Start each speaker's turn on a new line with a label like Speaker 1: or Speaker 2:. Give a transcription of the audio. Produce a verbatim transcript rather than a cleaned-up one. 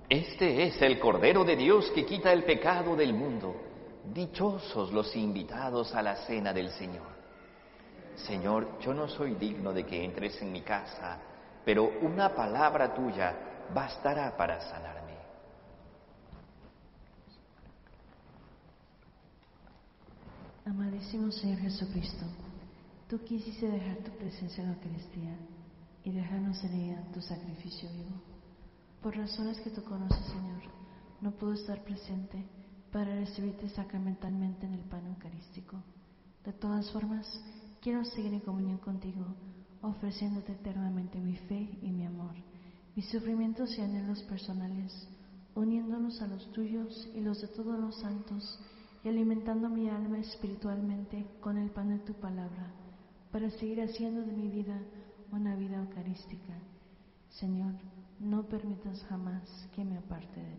Speaker 1: Este es el Cordero de Dios que quita el pecado del mundo. Dichosos los invitados a la cena del Señor. Señor, yo no soy digno de que entres en mi casa, pero una palabra tuya bastará para sanarme.
Speaker 2: Amadísimo Señor Jesucristo, tú quisiste dejar tu presencia en la Eucaristía y dejarnos en ella tu sacrificio vivo. Por razones que tú conoces, Señor, no puedo estar presente para recibirte sacramentalmente en el pan eucarístico. De todas formas, quiero seguir en comunión contigo, ofreciéndote eternamente mi fe y mi amor, mis sufrimientos y anhelos personales, uniéndonos a los tuyos y los de todos los santos, y alimentando mi alma espiritualmente con el pan de tu palabra, para seguir haciendo de mi vida una vida eucarística. Señor, no permitas jamás que me aparte de